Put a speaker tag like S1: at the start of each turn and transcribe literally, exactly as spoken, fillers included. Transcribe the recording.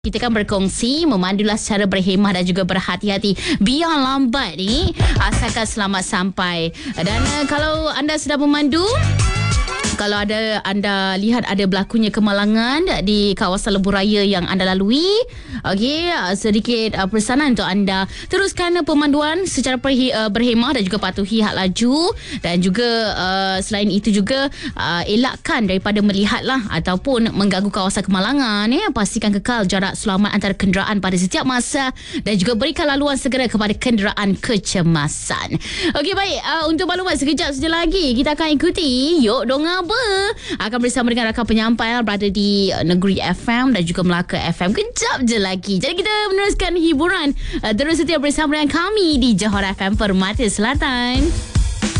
S1: Kita kan berkongsi, memandulah secara berhemah dan juga berhati-hati. Biar lambat ni, asalkan selamat sampai. Dan uh, kalau anda sedang memandu, kalau ada anda lihat ada berlakunya kemalangan di kawasan lebuh raya yang anda lalui, okey, sedikit uh, pesanan untuk anda, teruskan pemanduan secara perhe- uh, berhemah dan juga patuhi had laju, dan juga uh, selain itu juga uh, elakkan daripada melihatlah ataupun mengganggu kawasan kemalangan, ya. Pastikan kekal jarak selamat antara kenderaan pada setiap masa dan juga berikan laluan segera kepada kenderaan kecemasan. Okey, baik, uh, untuk maklumat sekejap saja lagi kita akan ikuti Yok Dong Apa akan bersama dengan rakan penyampai berada di Negeri F M dan juga Melaka F M kejap je lagi. Jadi kita meneruskan hiburan, uh, terus setia bersama dengan kami di Johor F M Permata Selatan.